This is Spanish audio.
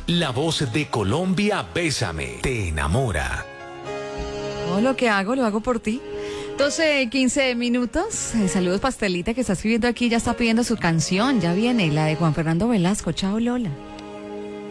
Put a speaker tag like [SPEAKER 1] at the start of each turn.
[SPEAKER 1] La voz de Colombia, Bésame, te enamora.
[SPEAKER 2] Todo lo que hago, lo hago por ti. 12:15 minutos. Saludos, Pastelita, que está escribiendo aquí, ya está pidiendo su canción. Ya viene, la de Juan Fernando Velasco. Chao, Lola.